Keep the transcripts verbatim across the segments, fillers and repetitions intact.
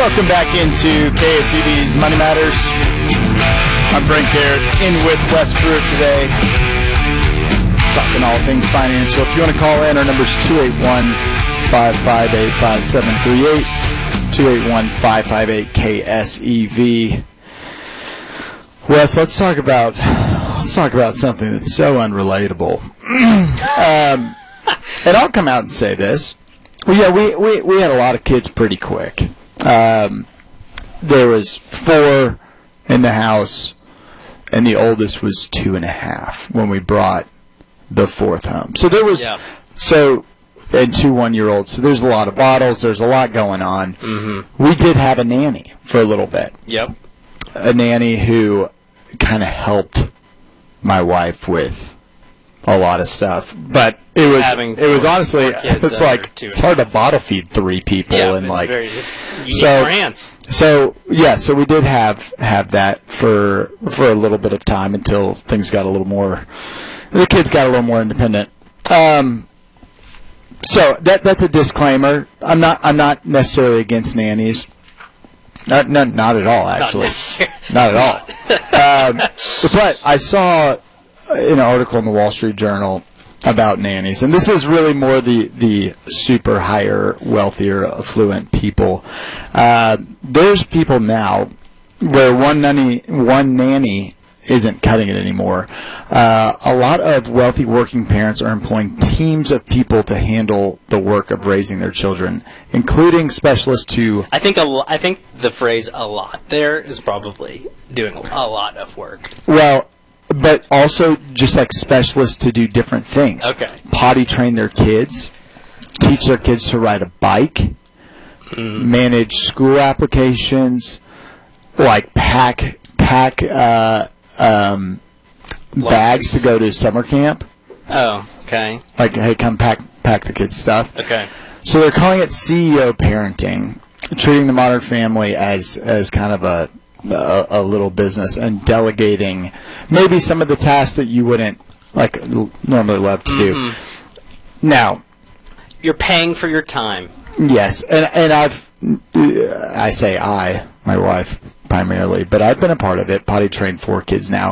Welcome back into K S E V's Money Matters. I'm Brent Garrett in with Wes Brewer today, talking all things financial. If you want to call in, our number is two eight one, five five eight, five seven three eight, two eight one, five five eight, K S E V. Wes, let's talk about let's talk about something that's so unrelatable. um, and I'll come out and say this. Well, yeah, we, we, we had a lot of kids pretty quick. Um, there was four in the house, and the oldest was two and a half when we brought the fourth home. So there was, yeah. so, and two one-year-olds. So there's a lot of bottles. There's a lot going on. Mm-hmm. We did have a nanny for a little bit. Yep. A nanny who kind of helped my wife with a lot of stuff, but it was Having it was honestly it's like it's hard to bottle feed three people yeah, and it's like very, it's, you so need more hands. so yeah so we did have have that for for a little bit of time until things got a little more the kids got a little more independent. Um, so that that's a disclaimer. I'm not I'm not necessarily against nannies. Not not, not at all actually. Not, not at all. um, but I saw an article in the Wall Street Journal about nannies, and this is really more the, the super higher, wealthier, affluent people. Uh, there's people now where one nanny, one nanny isn't cutting it anymore. Uh, a lot of wealthy working parents are employing teams of people to handle the work of raising their children, including specialists to... I think a lo- I think the phrase "a lot" there is probably doing a lot of work. Well, but also just like specialists to do different things. Okay. Potty train their kids, teach their kids to ride a bike, mm. manage school applications, like pack pack uh, um, bags to go to summer camp. Oh, okay. Like, hey, come pack pack the kids' stuff. Okay. So they're calling it C E O parenting, treating the modern family as as kind of a A, a little business and delegating maybe some of the tasks that you wouldn't like l- normally love to mm-hmm. do. Now, you're paying for your time. Yes, and and I've I say I, my wife primarily, but I've been a part of it. Potty trained four kids now.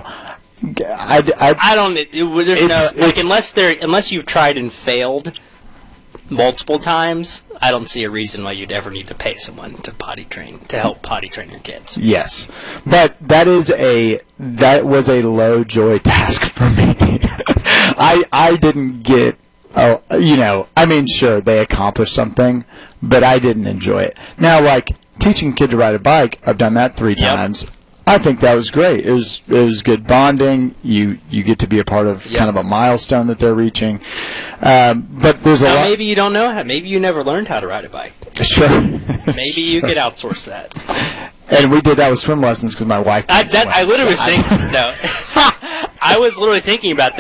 I, I, I don't. It, it, there's it's, no like it's, unless they're unless you've tried and failed multiple times. I don't see a reason why you'd ever need to pay someone to potty train to help potty train your kids. Yes, but that is a that was a low joy task for me. I I didn't get oh you know I mean sure they accomplished something, but I didn't enjoy it. Now like teaching a kid to ride a bike, I've done that three yep. times. I think that was great. It was it was good bonding. You you get to be a part of yep. kind of a milestone that they're reaching. Um, but there's a now, lot. Maybe you don't know how. Maybe you never learned how to ride a bike. Sure. Maybe you could outsource that. And we did that with swim lessons because my wife. I, that, swim, I literally so was thinking. No, I was literally thinking about that.